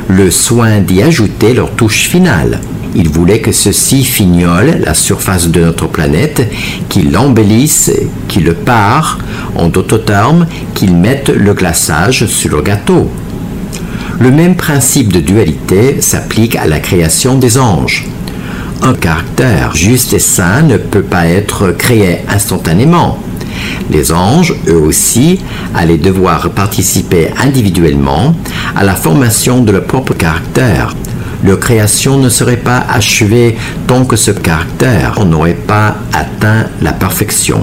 le soin d'y ajouter leur touche finale. Ils voulaient que ceux-ci fignolent la surface de notre planète, qu'ils l'embellissent, qu'ils le parent, en d'autres termes, qu'ils mettent le glaçage sur le gâteau. Le même principe de dualité s'applique à la création des anges. Un caractère juste et sain ne peut pas être créé instantanément. Les anges, eux aussi, allaient devoir participer individuellement à la formation de leur propre caractère. Leur création ne serait pas achevée tant que ce caractère n'aurait pas atteint la perfection.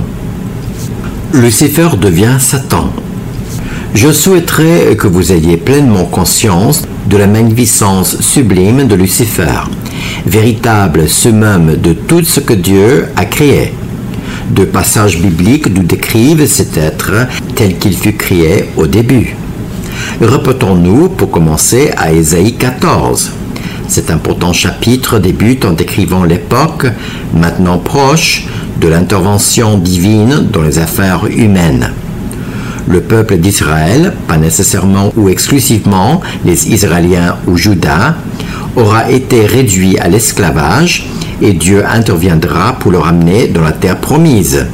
Lucifer devient Satan. Je souhaiterais que vous ayez pleinement conscience de la magnificence sublime de Lucifer, véritable summum de tout ce que Dieu a créé. Deux passages bibliques nous décrivent cet être tel qu'il fut créé au début. Reportons-nous pour commencer à Ésaïe 14. Cet important chapitre débute en décrivant l'époque, maintenant proche, de l'intervention divine dans les affaires humaines. Le peuple d'Israël, pas nécessairement ou exclusivement les Israéliens ou Juda, aura été réduit à l'esclavage et Dieu interviendra pour le ramener dans la terre promise.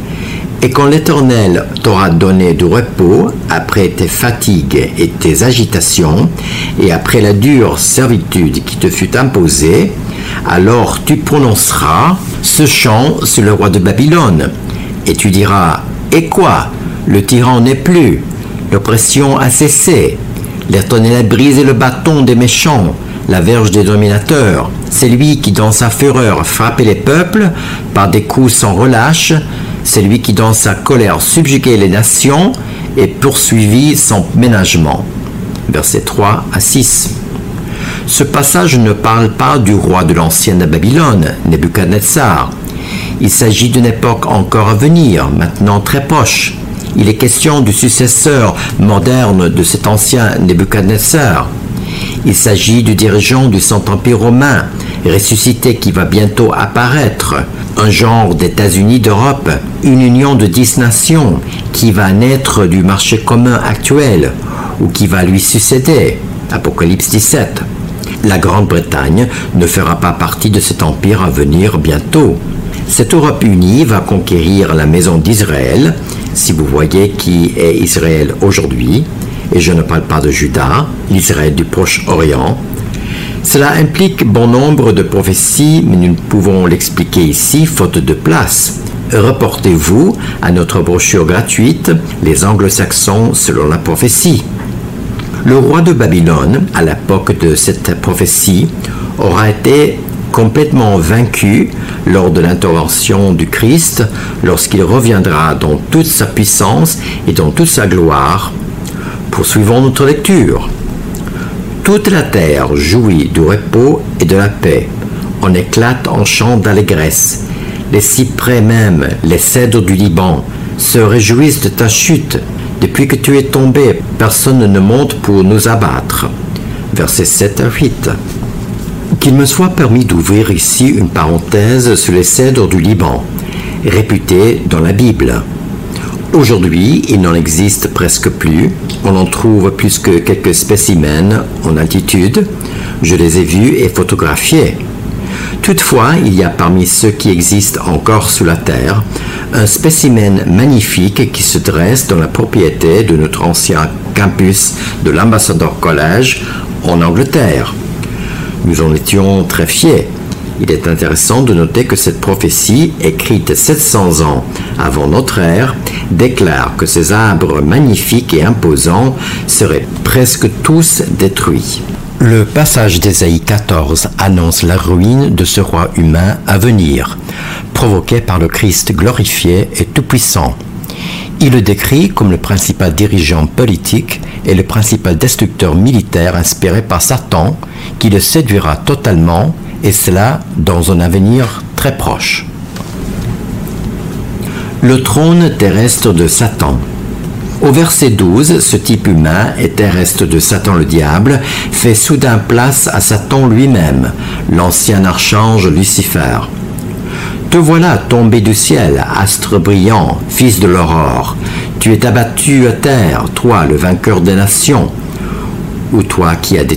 Et quand l'Éternel t'aura donné du repos après tes fatigues et tes agitations, et après la dure servitude qui te fut imposée, alors tu prononceras ce chant sur le roi de Babylone, et tu diras « Et quoi ? Le tyran n'est plus, l'oppression a cessé, l'Éternel a brisé le bâton des méchants, la verge des dominateurs. C'est lui qui dans sa fureur frappait les peuples par des coups sans relâche, c'est lui qui dans sa colère subjuguait les nations et poursuivit son ménagement. » Versets 3 à 6. Ce passage ne parle pas du roi de l'ancienne Babylone, Nebuchadnezzar. Il s'agit d'une époque encore à venir, maintenant très proche. Il est question du successeur moderne de cet ancien Nebuchadnezzar. Il s'agit du dirigeant du Saint-Empire romain, ressuscité qui va bientôt apparaître, un genre d'États-Unis d'Europe, une union de 10 nations qui va naître du marché commun actuel ou qui va lui succéder. Apocalypse 17. La Grande-Bretagne ne fera pas partie de cet empire à venir bientôt. Cette Europe unie va conquérir la maison d'Israël, si vous voyez qui est Israël aujourd'hui, et je ne parle pas de Juda, l'Israël du Proche-Orient. Cela implique bon nombre de prophéties, mais nous ne pouvons l'expliquer ici, faute de place. Reportez-vous à notre brochure gratuite « Les Anglo-Saxons selon la prophétie ». Le roi de Babylone, à l'époque de cette prophétie, aura été complètement vaincu lors de l'intervention du Christ, lorsqu'il reviendra dans toute sa puissance et dans toute sa gloire. Poursuivons notre lecture. Toute la terre jouit du repos et de la paix. On éclate en chants d'allégresse. Les cyprès même, les cèdres du Liban, se réjouissent de ta chute. Depuis que tu es tombé, personne ne monte pour nous abattre. Versets 7 à 8. Qu'il me soit permis d'ouvrir ici une parenthèse sur les cèdres du Liban, réputés dans la Bible. Aujourd'hui, il n'en existe presque plus. On en trouve plus que quelques spécimens en altitude. Je les ai vus et photographiés. Toutefois, il y a parmi ceux qui existent encore sous la terre un spécimen magnifique qui se dresse dans la propriété de notre ancien campus de l'Ambassador College en Angleterre. Nous en étions très fiers. Il est intéressant de noter que cette prophétie, écrite 700 ans avant notre ère, déclare que ces arbres magnifiques et imposants seraient presque tous détruits. Le passage d'Ésaïe 14 annonce la ruine de ce roi humain à venir, provoqué par le Christ glorifié et tout-puissant. Il le décrit comme le principal dirigeant politique et le principal destructeur militaire inspiré par Satan, qui le séduira totalement, et cela dans un avenir très proche. Le trône terrestre de Satan. Au verset 12, ce type humain et terrestre de Satan le diable fait soudain place à Satan lui-même, l'ancien archange Lucifer. Te voilà tombé du ciel, astre brillant, fils de l'aurore. Tu es abattu à terre, toi le vainqueur des nations, ou toi qui as